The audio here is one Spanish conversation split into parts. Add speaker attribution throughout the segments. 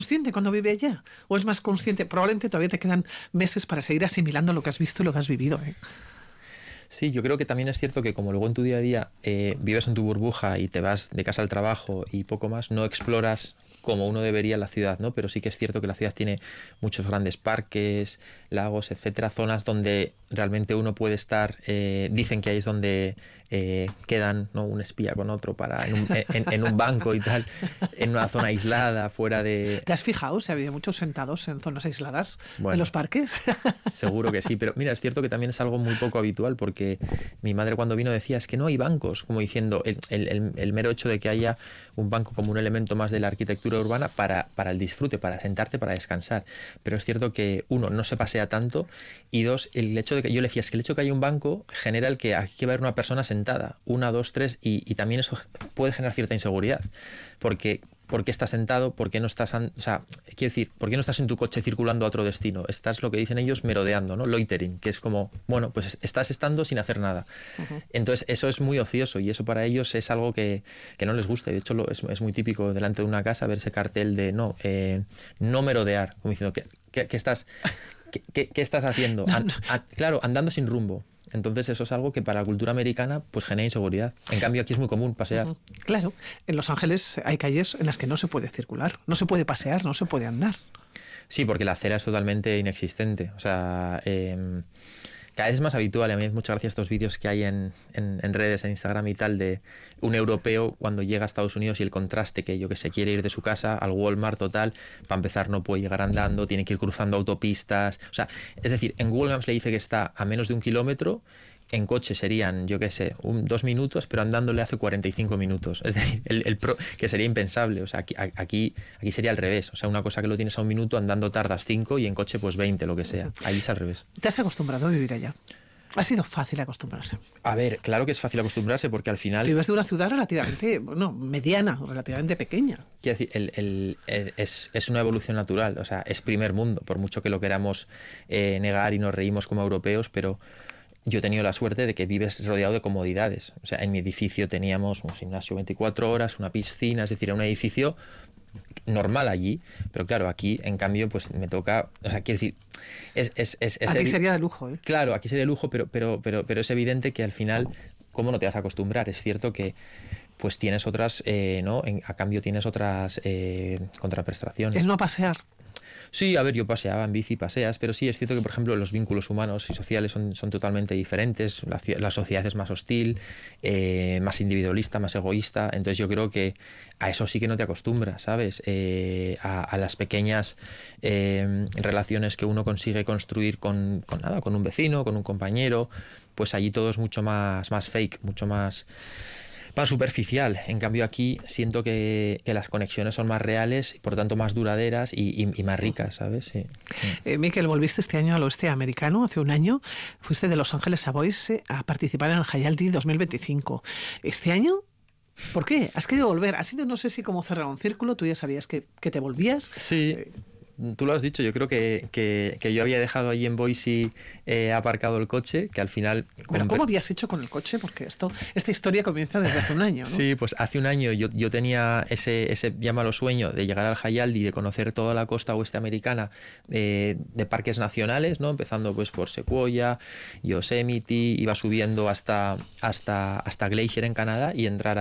Speaker 1: consciente cuando vive allá? ¿O es más consciente? Probablemente todavía te quedan meses para seguir asimilando lo que has visto y lo que has vivido, ¿eh?
Speaker 2: Sí, yo creo que también es cierto que como luego en tu día a día vives en tu burbuja y te vas de casa al trabajo y poco más, no exploras como uno debería la ciudad, ¿no? Pero sí que es cierto que la ciudad tiene muchos grandes parques, lagos, etcétera, zonas donde realmente uno puede estar, dicen que ahí es donde quedan, ¿no?, un espía con otro en un banco y tal, en una zona aislada, fuera de...
Speaker 1: ¿Te has fijado si ha habido muchos sentados en zonas aisladas
Speaker 2: Bueno,
Speaker 1: en los parques?
Speaker 2: seguro que sí, pero mira, es cierto que también es algo muy poco habitual porque mi madre cuando vino decía, es que no hay bancos, como diciendo, el mero hecho de que haya un banco como un elemento más de la arquitectura urbana para el disfrute, para sentarte, para descansar. Pero es cierto que, uno, no se pasea tanto, y dos, el hecho de que yo le decía, es que el hecho de que haya un banco genera el que aquí va a haber una persona sentada, una, dos, tres, y también eso puede generar cierta inseguridad, porque ¿por qué estás sentado? ¿Por qué no estás, o sea, quiero decir, ¿por qué no estás en tu coche circulando a otro destino? Estás, lo que dicen ellos, merodeando, ¿no? Loitering, que es como, bueno, pues estás estando sin hacer nada. Entonces, eso es muy ocioso y eso para ellos es algo que no les gusta. Y de hecho, es muy típico delante de una casa ver ese cartel de no merodear, como diciendo, ¿qué estás haciendo? Claro, andando sin rumbo. Entonces eso es algo que para la cultura americana pues genera inseguridad. En cambio aquí es muy común pasear.
Speaker 1: Claro, en Los Ángeles hay calles en las que no se puede circular, no se puede pasear, no se puede andar.
Speaker 2: Sí, porque la acera es totalmente inexistente. O sea, cada vez es más habitual. A mí muchas gracias a estos vídeos que hay en redes, en Instagram y tal, de un europeo cuando llega a Estados Unidos y el contraste, que yo que sé, quiere ir de su casa al Walmart total, para empezar no puede llegar andando, tiene que ir cruzando autopistas. O sea, es decir, en Google Maps le dice que está a menos de 1 kilómetro, en coche serían, yo qué sé, 2 minutos, pero andando le hace 45 minutos. Es decir, que sería impensable. O sea, aquí sería al revés. O sea, una cosa que lo tienes a 1 minuto, andando tardas 5 y en coche pues 20, lo que sea. Ahí es al revés.
Speaker 1: ¿Te has acostumbrado a vivir allá? ¿Ha sido fácil acostumbrarse?
Speaker 2: A ver, claro que es fácil acostumbrarse porque al final...
Speaker 1: Tú vives de una ciudad relativamente, bueno, mediana, relativamente pequeña.
Speaker 2: Quiero decir, es una evolución natural, o sea, es primer mundo, por mucho que lo queramos negar y nos reímos como europeos, pero yo he tenido la suerte de que vives rodeado de comodidades. O sea, en mi edificio teníamos un gimnasio 24 horas, una piscina, es decir, era un edificio normal allí, pero claro, aquí en cambio pues me toca, o sea, quiero decir,
Speaker 1: aquí sería de lujo, ¿eh?
Speaker 2: Claro, aquí sería de lujo, pero es evidente que al final, ¿cómo no te vas a acostumbrar? Es cierto que pues tienes otras, ¿no? A cambio tienes otras contraprestaciones.
Speaker 1: Es no pasear.
Speaker 2: Sí, a ver, yo paseaba en bici, paseas, pero sí es cierto que, por ejemplo, los vínculos humanos y sociales son totalmente diferentes, la sociedad es más hostil, más individualista, más egoísta, entonces yo creo que a eso sí que no te acostumbras, ¿sabes? A las pequeñas relaciones que uno consigue construir con un vecino, con un compañero, pues allí todo es mucho más fake, mucho más superficial. En cambio aquí siento que las conexiones son más reales y por tanto más duraderas y más ricas, ¿sabes? Sí.
Speaker 1: Miquel, volviste este año al oeste americano, hace un año, fuiste de Los Ángeles a Boise a participar en el Hayaldi 2025. ¿Este año? ¿Por qué? ¿Has querido volver? ¿Ha sido, no sé si como cerrar un círculo? ¿Tú ya sabías que te volvías?
Speaker 2: Sí. Tú lo has dicho, yo creo que yo había dejado allí en Boise aparcado el coche, que al final...
Speaker 1: ¿Pero cómo habías hecho con el coche? Porque esta historia comienza desde hace un año, ¿no?
Speaker 2: Sí, pues hace un año yo tenía ese llámalo sueño de llegar al Hayaldi, de conocer toda la costa oeste americana de parques nacionales, ¿no? Empezando pues por Sequoia, Yosemite, iba subiendo hasta Glacier en Canadá y entrar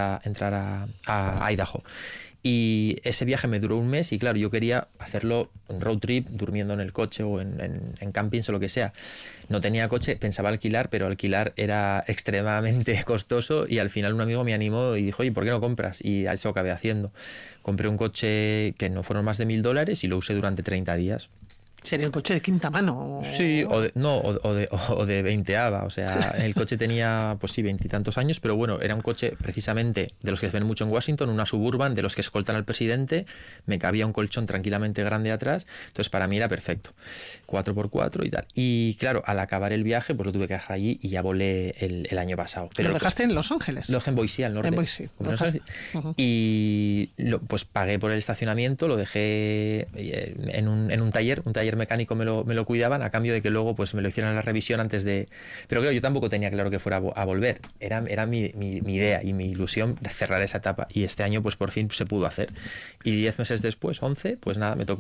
Speaker 2: a Idaho. Y ese viaje me duró 1 mes y claro, yo quería hacerlo en road trip, durmiendo en el coche o en campings o lo que sea. No tenía coche, pensaba alquilar, pero alquilar era extremadamente costoso y al final un amigo me animó y dijo, oye, ¿por qué no compras? Y a eso acabé haciendo. Compré un coche que no fueron más de $1.000 y lo usé durante 30 días.
Speaker 1: ¿Sería un coche de quinta mano?
Speaker 2: Sí, o de 20ava. O sea, el coche tenía, pues sí, 20 y tantos años, pero bueno, era un coche precisamente de los que se ven mucho en Washington, una Suburban, de los que escoltan al presidente, me cabía un colchón tranquilamente grande atrás, entonces para mí era perfecto. 4x4 y tal. Y claro, al acabar el viaje, pues lo tuve que dejar allí y ya volé el año pasado. Pero
Speaker 1: ¿Lo dejaste en Los Ángeles?
Speaker 2: Lo dejé en Boise, al norte.
Speaker 1: En Boise.
Speaker 2: Y pues pagué por el estacionamiento, lo dejé en un taller taller mecánico me lo cuidaban, a cambio de que luego pues me lo hicieran la revisión antes de... Pero claro, yo tampoco tenía claro que fuera a volver. Era mi idea y mi ilusión de cerrar esa etapa. Y este año pues por fin se pudo hacer. Y 10 meses después, 11, pues nada, me tocó